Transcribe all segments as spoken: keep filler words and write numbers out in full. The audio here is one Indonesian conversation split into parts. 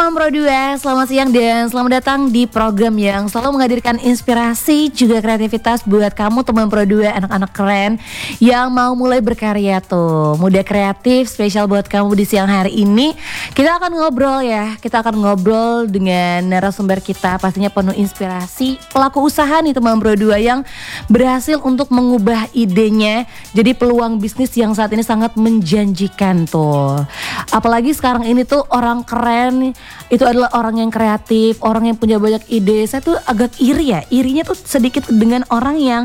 teman Pro dua, selamat siang dan selamat datang di program yang selalu menghadirkan inspirasi juga kreativitas buat kamu teman Pro dua, anak-anak keren yang mau mulai berkarya tuh. Muda kreatif, spesial buat kamu di siang hari ini. Kita akan ngobrol ya, kita akan ngobrol dengan narasumber kita, pastinya penuh inspirasi. Pelaku usaha nih teman Pro dua yang berhasil untuk mengubah idenya jadi peluang bisnis yang saat ini sangat menjanjikan tuh. Apalagi sekarang ini tuh orang keren itu adalah orang yang kreatif, orang yang punya banyak ide. Saya tuh agak iri ya, irinya tuh sedikit dengan orang yang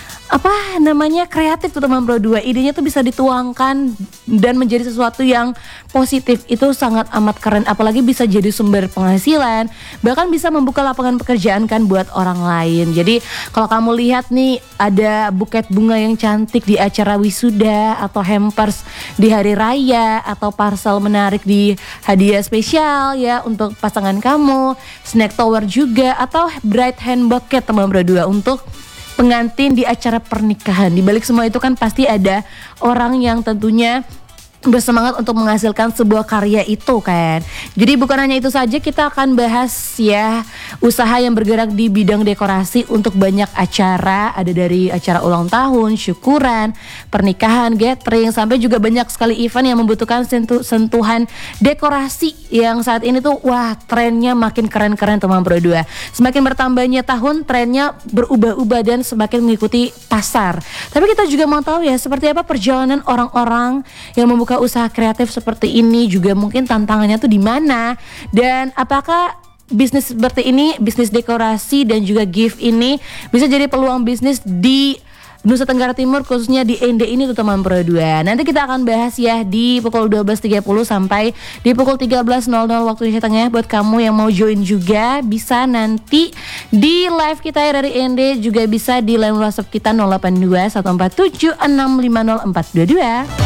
apa namanya kreatif tuh teman Pro dua. Idenya tuh bisa dituangkan dan menjadi sesuatu yang positif. Itu sangat amat keren, apalagi bisa jadi sumber penghasilan, bahkan bisa membuka lapangan pekerjaan kan buat orang lain. Jadi kalau kamu lihat nih ada buket bunga yang cantik di acara wisuda, atau hampers di hari raya, atau parcel menarik di hadiah spesial ya untuk pasangan kamu, snack tower juga, atau bright hand bouquet teman Pro dua untuk pengantin di acara pernikahan. Di balik semua itu kan pasti ada orang yang tentunya bersemangat untuk menghasilkan sebuah karya itu kan. Jadi bukan hanya itu saja, kita akan bahas ya usaha yang bergerak di bidang dekorasi untuk banyak acara. Ada dari acara ulang tahun, syukuran, pernikahan, gathering, sampai juga banyak sekali event yang membutuhkan sentuh, sentuhan dekorasi yang saat ini tuh wah trennya makin keren-keren teman Pro dua. Semakin bertambahnya tahun, trennya berubah-ubah dan semakin mengikuti pasar. Tapi kita juga mau tahu ya seperti apa perjalanan orang-orang yang membuka usaha kreatif seperti ini, juga mungkin tantangannya tuh di mana, dan apakah bisnis seperti ini, bisnis dekorasi dan juga gift ini bisa jadi peluang bisnis di Nusa Tenggara Timur, khususnya di Ende ini tuh teman Pro dua. Nanti kita akan bahas ya di pukul dua belas tiga puluh sampai di pukul tiga belas nol nol waktu Indonesia Tengah. Buat kamu yang mau join juga bisa nanti di live kita ya dari Ende, juga bisa di line WhatsApp kita nol delapan dua satu empat tujuh enam lima nol empat dua dua.